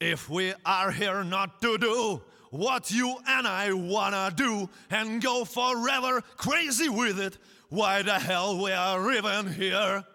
If we are here not to do what you and I wanna do and go forever crazy with it, why the hell we are even here?